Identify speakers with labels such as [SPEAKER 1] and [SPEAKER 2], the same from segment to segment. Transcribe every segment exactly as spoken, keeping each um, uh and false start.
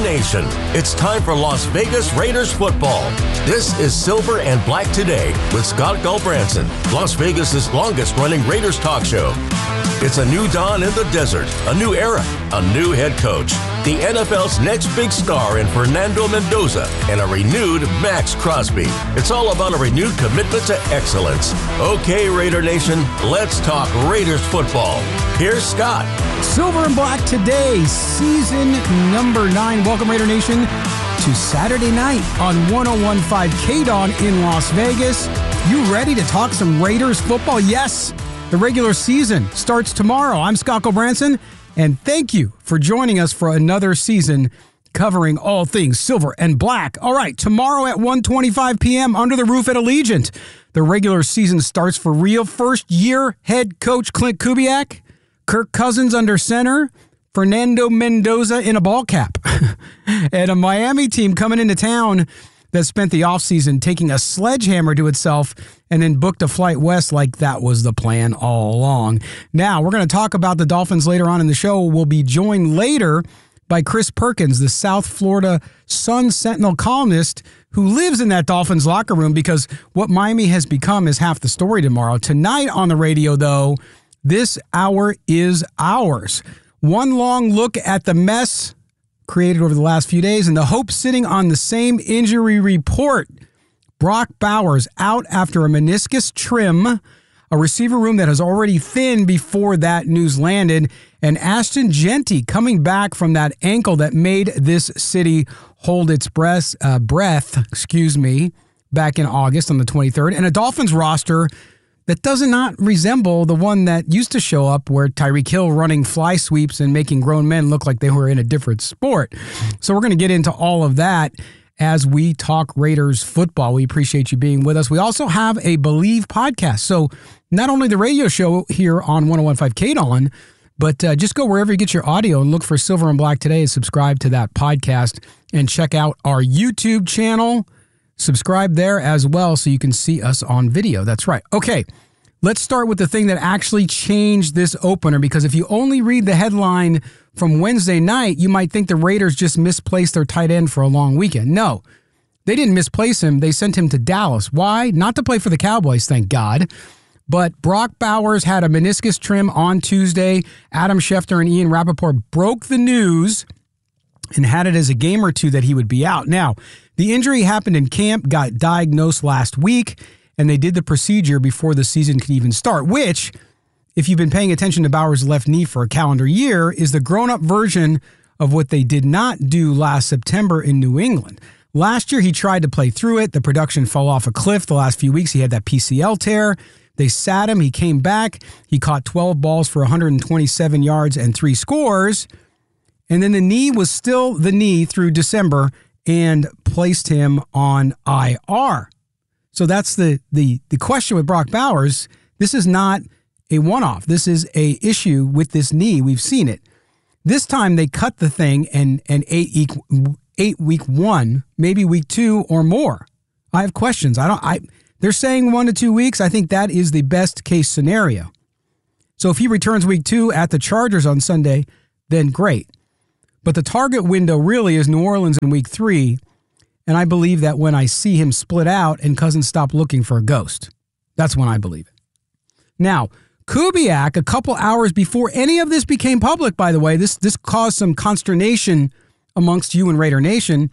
[SPEAKER 1] Nation. It's time for Las Vegas Raiders football. This is Silver and Black Today with Scott Gulbransen, Las Vegas's longest-running Raiders talk show. It's a new dawn in the desert, a new era, a new head coach, the N F L's next big star in Fernando Mendoza, and a renewed Max Crosby. It's all about a renewed commitment to excellence. Okay, Raider Nation, let's talk Raiders football. Here's Scott.
[SPEAKER 2] Silver and Black Today, season number nine. Welcome, Raider Nation, to Saturday night on one oh one point five K D O N in Las Vegas. You ready to talk some Raiders football? Yes, the regular season starts tomorrow. I'm Scott Gulbransen, and thank you for joining us for another season covering all things silver and black. All right, tomorrow at one twenty-five p.m. under the roof at Allegiant, the regular season starts for real. First year head coach Clint Kubiak, Kirk Cousins under center, Fernando Mendoza in a ball cap, and a Miami team coming into town that spent the offseason taking a sledgehammer to itself and then booked a flight west like that was the plan all along. Now, we're going to talk about the Dolphins later on in the show. We'll be joined later by Chris Perkins, the South Florida Sun-Sentinel columnist who lives in that Dolphins locker room, because what Miami has become is half the story tomorrow. Tonight on the radio, though, this hour is ours. One long look at the mess created over the last few days and the hope sitting on the same injury report. Brock Bowers out after a meniscus trim, a receiver room that has already thinned before that news landed, and Ashton Jeanty coming back from that ankle that made this city hold its breath, uh, breath, excuse me, back in August on the twenty-third, and a Dolphins roster that does not resemble the one that used to show up where Tyreek Hill running fly sweeps and making grown men look like they were in a different sport. So we're going to get into all of that as we talk Raiders football. We appreciate you being with us. We also have a Believe podcast. So not only the radio show here on one oh one point five K D O N, but uh, just go wherever you get your audio and look for Silver and Black Today and subscribe to that podcast and check out our YouTube channel. Subscribe there as well so you can see us on video. That's right. Okay, let's start with the thing that actually changed this opener, because if you only read the headline from Wednesday night, you might think the Raiders just misplaced their tight end for a long weekend. No, they didn't misplace him. They sent him to Dallas. Why? Not to play for the Cowboys, thank God. But Brock Bowers had a meniscus trim on Tuesday. Adam Schefter and Ian Rappaport broke the news and had it as a game or two that he would be out. Now, the injury happened in camp, got diagnosed last week, and they did the procedure before the season could even start, which, if you've been paying attention to Bowers' left knee for a calendar year, is the grown-up version of what they did not do last September in New England. Last year, he tried to play through it. The production fell off a cliff. The last few weeks, he had that P C L tear. They sat him. He came back. He caught twelve balls for one hundred twenty-seven yards and three scores. And then the knee was still the knee through December and placed him on I R. So that's the the the question with Brock Bowers. This is not a one-off. This is a issue with this knee. We've seen it. This time they cut the thing and and eight eight week one, maybe week two or more. I have questions. I don't. I they're saying one to two weeks. I think that is the best case scenario. So if he returns week two at the Chargers on Sunday, then great. But the target window really is New Orleans in week three. And I believe that when I see him split out and Cousins stop looking for a ghost, that's when I believe it. Now, Kubiak, a couple hours before any of this became public, by the way, this, this caused some consternation amongst you and Raider Nation,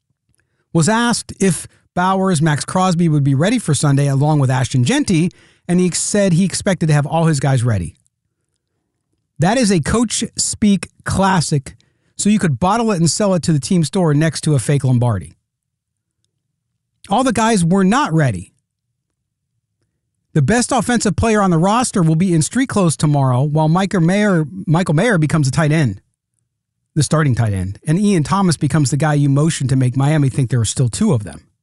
[SPEAKER 2] was asked if Bowers, Max Crosby would be ready for Sunday along with Ashton Jeanty, and he said he expected to have all his guys ready. That is a coach speak classic, so you could bottle it and sell it to the team store next to a fake Lombardi. All the guys were not ready. The best offensive player on the roster will be in street clothes tomorrow, while Michael Mayer, Michael Mayer becomes a tight end, the starting tight end, and Ian Thomas becomes the guy you motion to make Miami think there are still two of them.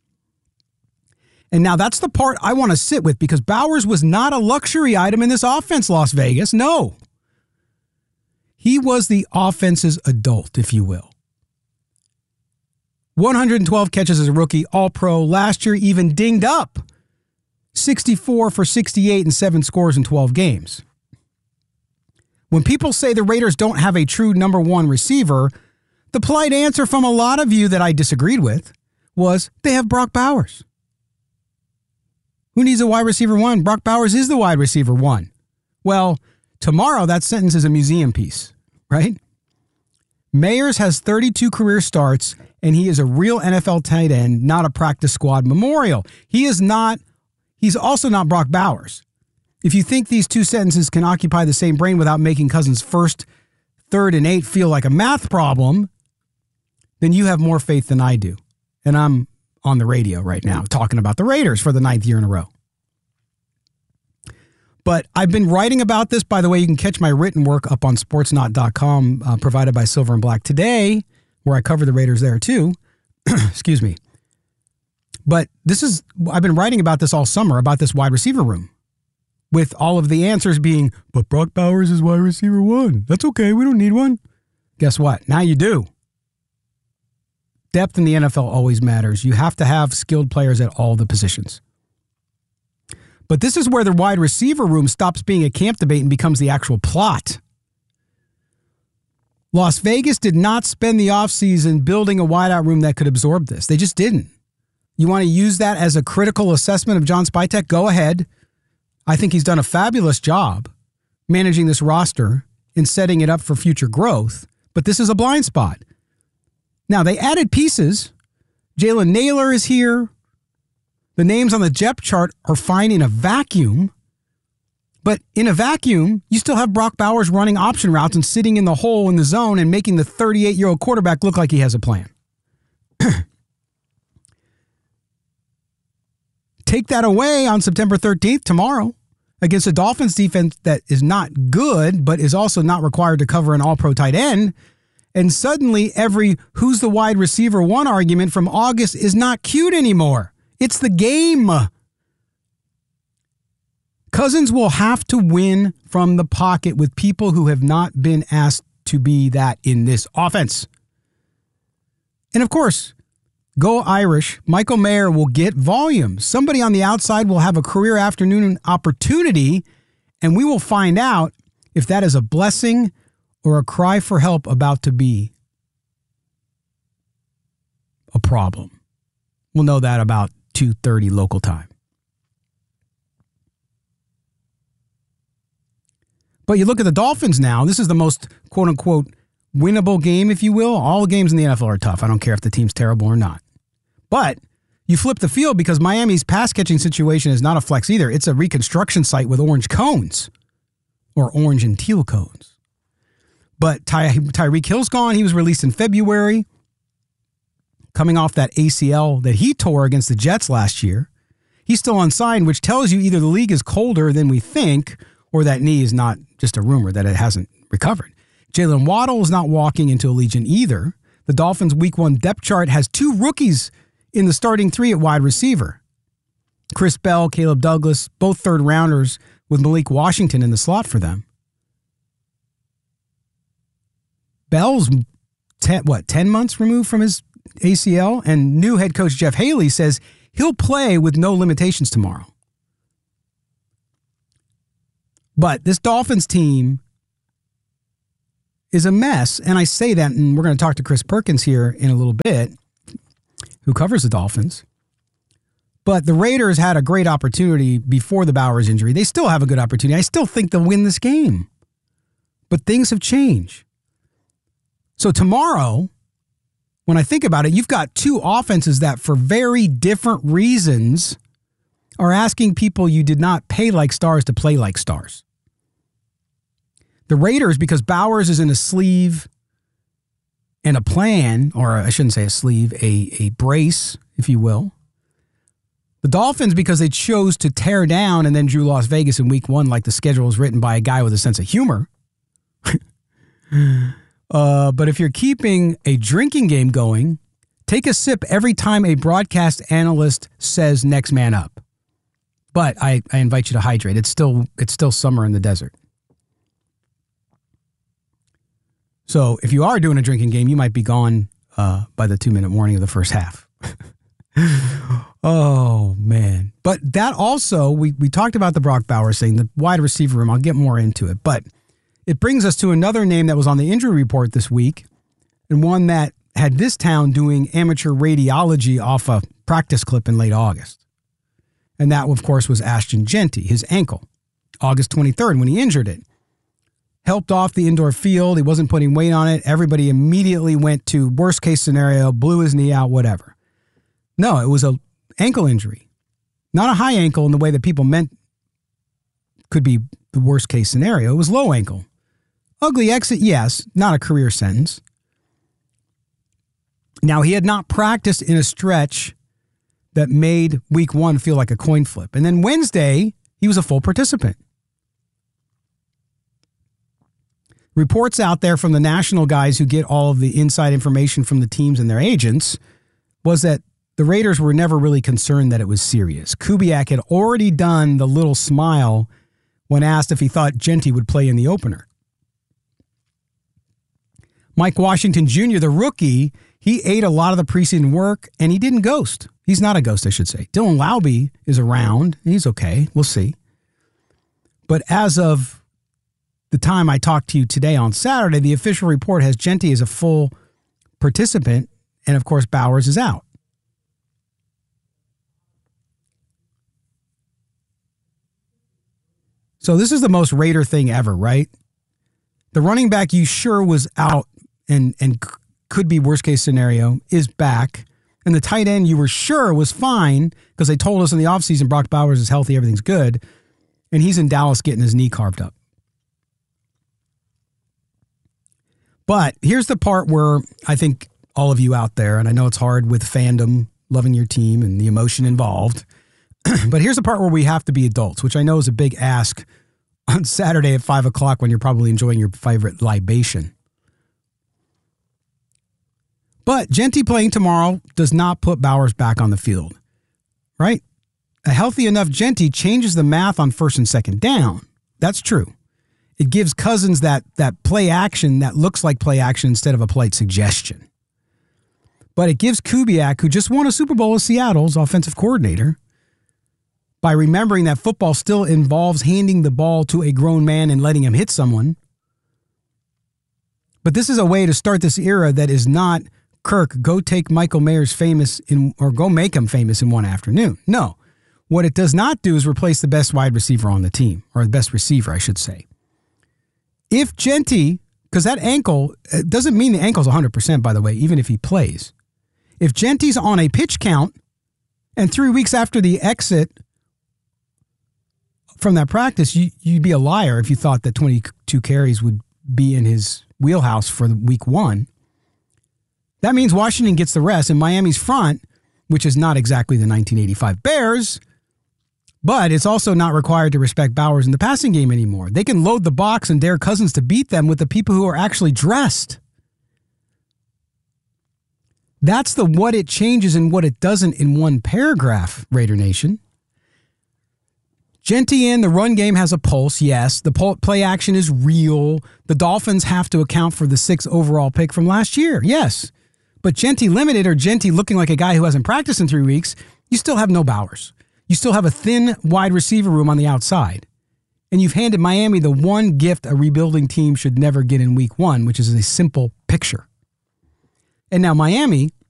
[SPEAKER 2] And now that's the part I want to sit with, because Bowers was not a luxury item in this offense, Las Vegas. No. He was the offense's adult, if you will. one hundred twelve catches as a rookie, all-pro. Last year, even dinged up. sixty-four for sixty-eight and seven scores in twelve games. When people say the Raiders don't have a true number one receiver, The polite answer from a lot of you that I disagreed with was they have Brock Bowers. Who needs a wide receiver one? Brock Bowers is the wide receiver one. Well, tomorrow that sentence is a museum piece, right? Mayers has thirty-two career starts, and he is a real N F L tight end, not a practice squad memorial. He is not, he's also not Brock Bowers. If you think these two sentences can occupy the same brain without making Cousins' first, third, and eight feel like a math problem, then you have more faith than I do. And I'm on the radio right now talking about the Raiders for the ninth year in a row. But I've been writing about this. By the way, you can catch my written work up on sportsnaut dot com, uh, provided by Silver and Black Today, where I cover the Raiders there too. Excuse me. But this is, I've been writing about this all summer, about this wide receiver room, with all of the answers being, but Brock Bowers is wide receiver one. That's okay. We don't need one. Guess what? Now you do. Depth in the N F L always matters. You have to have skilled players at all the positions. But this is where the wide receiver room stops being a camp debate and becomes the actual plot. Las Vegas did not spend the offseason building a wideout room that could absorb this. They just didn't. You want to use that as a critical assessment of John Spytek? Go ahead. I think he's done a fabulous job managing this roster and setting it up for future growth. But this is a blind spot. Now, they added pieces. Jalen Naylor is here. The names on the depth chart are fine in a vacuum. But in a vacuum, you still have Brock Bowers running option routes and sitting in the hole in the zone and making the thirty-eight-year-old quarterback look like he has a plan. Take that away on September thirteenth, tomorrow, against a Dolphins defense that is not good, but is also not required to cover an all-pro tight end. And suddenly every who's the wide receiver one argument from August is not cute anymore. It's the game. Cousins will have to win from the pocket with people who have not been asked to be that in this offense. And of course, go Irish, Michael Mayer will get volume. Somebody on the outside will have a career afternoon opportunity, and we will find out if that is a blessing or a cry for help about to be a problem. We'll know that about two thirty local time. But you look at the Dolphins now, this is the most quote-unquote winnable game, if you will. All games in the N F L are tough. I don't care if the team's terrible or not. But you flip the field because Miami's pass-catching situation is not a flex either. It's a reconstruction site with orange cones, or orange and teal cones. But Ty- Tyreek Hill's gone. He was released in February, coming off that A C L that he tore against the Jets last year. He's still unsigned, which tells you either the league is colder than we think, or that knee is not just a rumor that it hasn't recovered. Jalen Waddle is not walking into Allegiant either. The Dolphins' week one depth chart has two rookies in the starting three at wide receiver. Chris Bell, Caleb Douglas, both third rounders with Malik Washington in the slot for them. Bell's ten, what, ten months removed from his A C L, and new head coach Jeff Haley says he'll play with no limitations tomorrow. But this Dolphins team is a mess, and I say that, and we're going to talk to Chris Perkins here in a little bit, who covers the Dolphins. But the Raiders had a great opportunity before the Bowers injury. They still have a good opportunity. I still think they'll win this game. But things have changed. So tomorrow, when I think about it, you've got two offenses that for very different reasons are asking people you did not pay like stars to play like stars. The Raiders, because Bowers is in a sleeve and a plan, or I shouldn't say a sleeve, a, a brace, if you will. The Dolphins, because they chose to tear down and then drew Las Vegas in week one like the schedule was written by a guy with a sense of humor. uh, but if you're keeping a drinking game going, take a sip every time a broadcast analyst says next man up. But I, I invite you to hydrate. It's still it's still summer in the desert. So if you are doing a drinking game, you might be gone uh, by the two-minute warning of the first half. Oh, man. But that also, we, we talked about the Brock Bowers thing, the wide receiver room. I'll get more into it. But it brings us to another name that was on the injury report this week, and one that had this town doing amateur radiology off a practice clip in late August. And that, of course, was Ashton Jeanty, his ankle, August twenty-third, when he injured it. Helped off the indoor field. He wasn't putting weight on it. Everybody immediately went to worst case scenario, blew his knee out, whatever. No, it was an ankle injury. Not a high ankle in the way that people meant could be the worst case scenario. It was low ankle. Ugly exit, yes, not a career sentence. Now, he had not practiced in a stretch that made week one feel like a coin flip. And then Wednesday, he was a full participant. Reports out there from the national guys who get all of the inside information from the teams and their agents was that the Raiders were never really concerned that it was serious. Kubiak had already done the little smile when asked if he thought Jeanty would play in the opener. Mike Washington Junior, the rookie, he ate a lot of the preseason work, and he didn't ghost. He's not a ghost, I should say. Dylan Laube is around. He's okay. We'll see. But as of the time I talked to you today on Saturday, the official report has Jeanty as a full participant, and of course Bowers is out. So this is the most Raider thing ever, right? The running back you sure was out and and could be worst case scenario is back. And the tight end you were sure was fine because they told us in the offseason Brock Bowers is healthy, everything's good. And he's in Dallas getting his knee carved up. But here's the part where I think all of you out there, and I know it's hard with fandom, loving your team and the emotion involved, but here's the part where we have to be adults, which I know is a big ask on Saturday at five o'clock when you're probably enjoying your favorite libation. But Jeanty playing tomorrow does not put Bowers back on the field, right? A healthy enough Jeanty changes the math on first and second down. That's true. It gives Cousins that that play action that looks like play action instead of a polite suggestion. But it gives Kubiak, who just won a Super Bowl as Seattle's offensive coordinator, by remembering that football still involves handing the ball to a grown man and letting him hit someone. But this is a way to start this era that is not, Kirk, go take Michael Mayers famous in, or go make him famous in one afternoon. No. What it does not do is replace the best wide receiver on the team, or the best receiver, I should say. If Jeanty, because that ankle, it doesn't mean the ankle's one hundred percent, by the way, even if he plays. If Jeanty's on a pitch count, and three weeks after the exit from that practice, you, you'd be a liar if you thought that twenty-two carries would be in his wheelhouse for week one. That means Washington gets the rest, and Miami's front, which is not exactly the nineteen eighty-five Bears, but it's also not required to respect Bowers in the passing game anymore. They can load the box and dare Cousins to beat them with the people who are actually dressed. That's the what it changes and what it doesn't in one paragraph, Raider Nation. Jeanty in, the run game has a pulse, yes. The play action is real. The Dolphins have to account for the sixth overall pick from last year, yes. But Jeanty limited, or Jeanty looking like a guy who hasn't practiced in three weeks, you still have no Bowers. You still have a thin wide receiver room on the outside. And you've handed Miami the one gift a rebuilding team should never get in week one, which is a simple picture. And now Miami,